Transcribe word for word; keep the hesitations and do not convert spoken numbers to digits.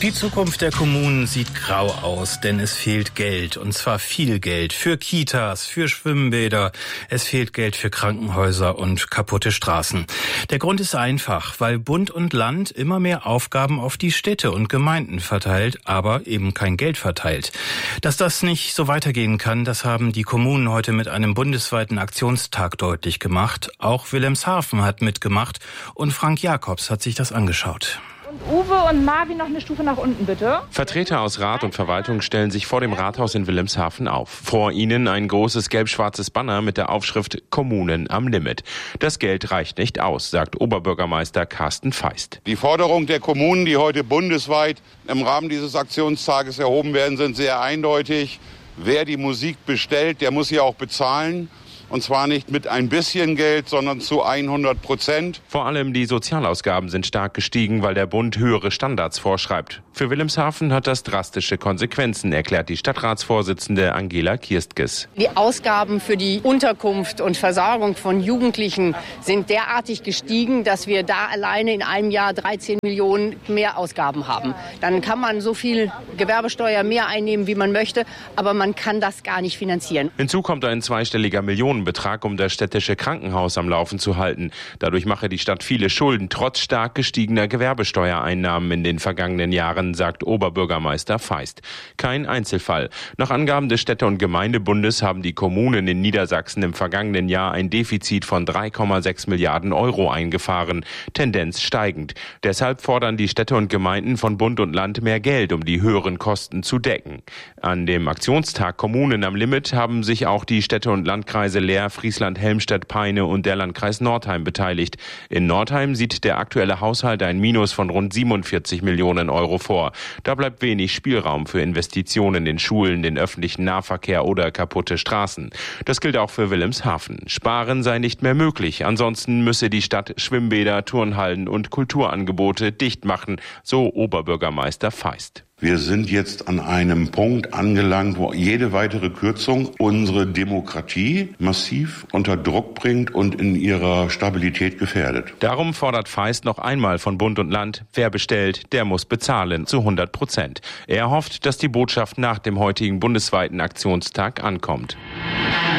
Die Zukunft der Kommunen sieht grau aus, denn es fehlt Geld, und zwar viel Geld für Kitas, für Schwimmbäder. Es fehlt Geld für Krankenhäuser und kaputte Straßen. Der Grund ist einfach, weil Bund und Land immer mehr Aufgaben auf die Städte und Gemeinden verteilt, aber eben kein Geld verteilt. Dass das nicht so weitergehen kann, das haben die Kommunen heute mit einem bundesweiten Aktionstag deutlich gemacht. Auch Wilhelmshaven hat mitgemacht und Frank Jakobs hat sich das angeschaut. Und Uwe und Marvin noch eine Stufe nach unten, bitte. Vertreter aus Rat und Verwaltung stellen sich vor dem Rathaus in Wilhelmshaven auf. Vor ihnen ein großes gelb-schwarzes Banner mit der Aufschrift Kommunen am Limit. Das Geld reicht nicht aus, sagt Oberbürgermeister Carsten Feist. Die Forderungen der Kommunen, die heute bundesweit im Rahmen dieses Aktionstages erhoben werden, sind sehr eindeutig. Wer die Musik bestellt, der muss sie auch bezahlen. Und zwar nicht mit ein bisschen Geld, sondern zu hundert Prozent. Vor allem die Sozialausgaben sind stark gestiegen, weil der Bund höhere Standards vorschreibt. Für Wilhelmshaven hat das drastische Konsequenzen, erklärt die Stadtratsvorsitzende Angela Kirstges. Die Ausgaben für die Unterkunft und Versorgung von Jugendlichen sind derartig gestiegen, dass wir da alleine in einem Jahr dreizehn Millionen mehr Ausgaben haben. Dann kann man so viel Gewerbesteuer mehr einnehmen, wie man möchte, aber man kann das gar nicht finanzieren. Hinzu kommt ein zweistelliger Millionen Betrag, um das städtische Krankenhaus am Laufen zu halten. Dadurch mache die Stadt viele Schulden, trotz stark gestiegener Gewerbesteuereinnahmen in den vergangenen Jahren, sagt Oberbürgermeister Feist. Kein Einzelfall. Nach Angaben des Städte- und Gemeindebundes haben die Kommunen in Niedersachsen im vergangenen Jahr ein Defizit von drei Komma sechs Milliarden Euro eingefahren. Tendenz steigend. Deshalb fordern die Städte und Gemeinden von Bund und Land mehr Geld, um die höheren Kosten zu decken. An dem Aktionstag Kommunen am Limit haben sich auch die Städte und Landkreise Leer, Friesland, Helmstedt, Peine und der Landkreis Nordheim beteiligt. In Nordheim sieht der aktuelle Haushalt ein Minus von rund siebenundvierzig Millionen Euro vor. Da bleibt wenig Spielraum für Investitionen in Schulen, den öffentlichen Nahverkehr oder kaputte Straßen. Das gilt auch für Wilhelmshaven. Sparen sei nicht mehr möglich. Ansonsten müsse die Stadt Schwimmbäder, Turnhallen und Kulturangebote dicht machen, so Oberbürgermeister Feist. Wir sind jetzt an einem Punkt angelangt, wo jede weitere Kürzung unsere Demokratie massiv unter Druck bringt und in ihrer Stabilität gefährdet. Darum fordert Feist noch einmal von Bund und Land, wer bestellt, der muss bezahlen, zu hundert Prozent. Er hofft, dass die Botschaft nach dem heutigen bundesweiten Aktionstag ankommt.